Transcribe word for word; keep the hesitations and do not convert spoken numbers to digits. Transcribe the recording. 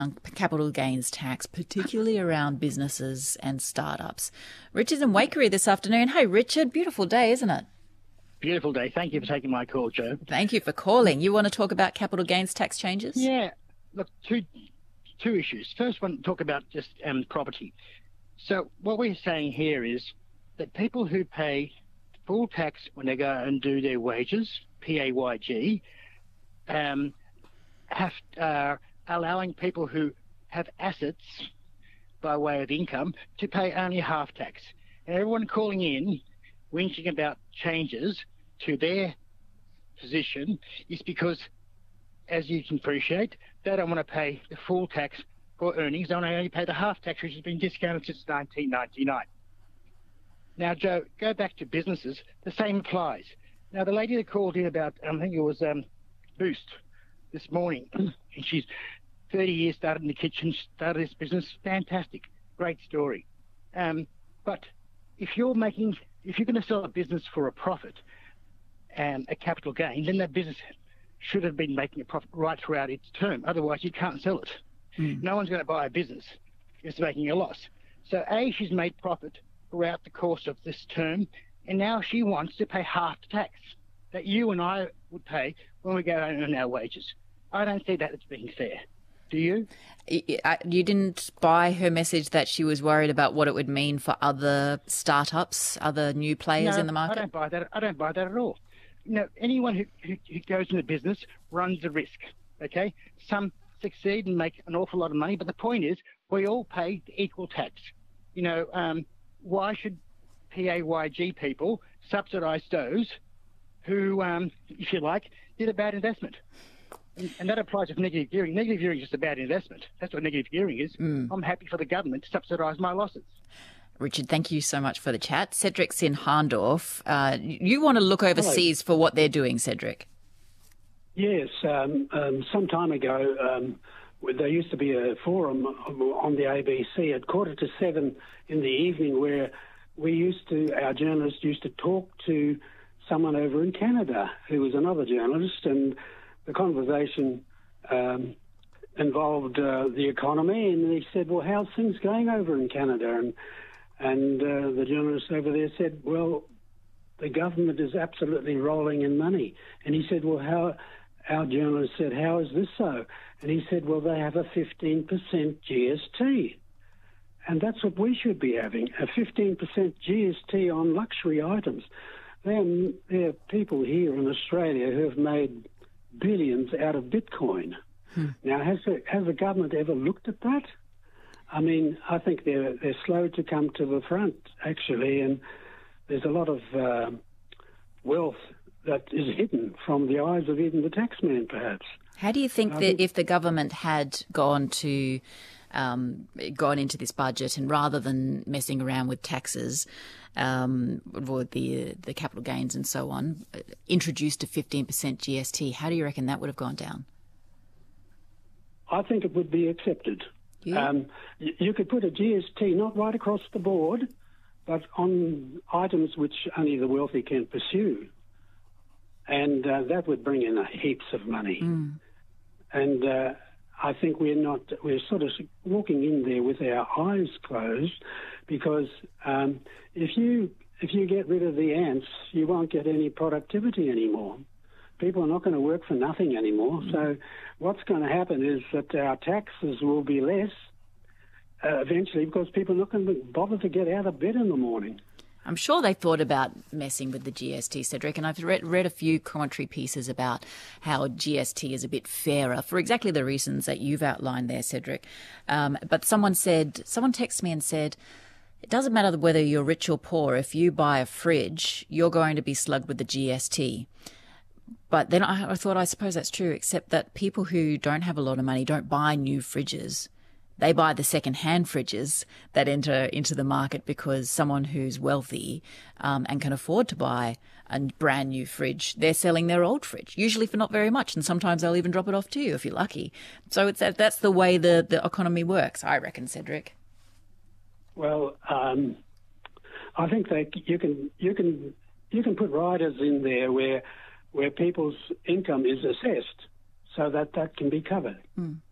on capital gains tax, particularly around businesses and startups. Richard's in Waikerie this afternoon. Hey, Richard, beautiful day, isn't it? Beautiful day. Thank you for taking my call, Joe. Thank you for calling. You want to talk about capital gains tax changes? Yeah. Look, two two issues. First one, talk about just um, property. So what we're saying here is that people who pay full tax when they go and do their wages, P A Y G, um, have uh, allowing people who have assets by way of income to pay only half tax. And everyone calling in, whinging about changes to their position is because, as you can appreciate, they don't want to pay the full tax for earnings. They want to only pay the half tax, which has been discounted since nineteen ninety-nine. Now, Joe, go back to businesses. The same applies. Now, the lady that called in about, I think it was um, Boost this morning, and she's thirty years, started in the kitchen, started this business. Fantastic. Great story. Um, but if you're making, if you're going to sell a business for a profit and a capital gain, then that business should have been making a profit right throughout its term. Otherwise, you can't sell it. Mm. No one's going to buy a business if it's making a loss. So, A, she's made profit throughout the course of this term, and now she wants to pay half the tax that you and I would pay when we go and earn our wages. I don't see that as being fair. Do you? You didn't buy her message that she was worried about what it would mean for other startups, other new players no, in the market? I don't buy that. I don't buy that at all. You know, anyone who, who, who goes into business runs a risk, okay? Some succeed and make an awful lot of money, but the point is we all pay equal tax. You know, um, why should P A Y G people subsidise those who, um, if you like, did a bad investment? And, and that applies with negative gearing. Negative gearing is just a bad investment. That's what negative gearing is. Mm. I'm happy for the government to subsidise my losses. Richard, thank you so much for the chat. Cedric's in Harndorf. Uh, you want to look overseas Hello. for what they're doing, Cedric? Yes. Um, um, some time ago, um, there used to be a forum on the A B C at quarter to seven in the evening where we used to, our journalists used to talk to someone over in Canada who was another journalist, and the conversation um, involved uh, the economy, and they said, well, how's things going over in Canada? And And uh, the journalist over there said, well, the government is absolutely rolling in money. And he said, well, how, our journalist said, how is this so? And he said, well, they have a fifteen percent G S T. And that's what we should be having, a fifteen percent G S T on luxury items. There are, there are people here in Australia who have made billions out of Bitcoin. Hmm. Now, has the, has the government ever looked at that? I mean, I think they're they're slow to come to the front, actually, and there's a lot of uh, wealth that is hidden from the eyes of even the taxman, perhaps. How do you think I that think... if the government had gone to um, gone into this budget and rather than messing around with taxes, um, or the the capital gains and so on, introduced a fifteen percent G S T, how do you reckon that would have gone down? I think it would be accepted. Yeah. Um, you, you could put a G S T not right across the board, but on items which only the wealthy can pursue. And uh, that would bring in heaps of money. Mm. And uh, I think we're not, we're sort of walking in there with our eyes closed, because um, if you if you get rid of the ants, you won't get any productivity anymore. People are not going to work for nothing anymore. Mm. So what's going to happen is that our taxes will be less uh, eventually, because people are not going to bother to get out of bed in the morning. I'm sure they thought about messing with the G S T, Cedric, and I've read, read a few commentary pieces about how G S T is a bit fairer for exactly the reasons that you've outlined there, Cedric. Um, but someone said, someone texted me and said, it doesn't matter whether you're rich or poor. If you buy a fridge, you're going to be slugged with the G S T. But then I, I thought, I suppose that's true, except that people who don't have a lot of money don't buy new fridges. They buy the second-hand fridges that enter into the market because someone who's wealthy um, and can afford to buy a brand new fridge, they're selling their old fridge, usually for not very much, and sometimes they'll even drop it off to you if you're lucky. So it's that's the way the, the economy works, I reckon, Cedric. Well, um, I think that you can you can you can put riders in there where where people's income is assessed, so that that can be covered. Mm.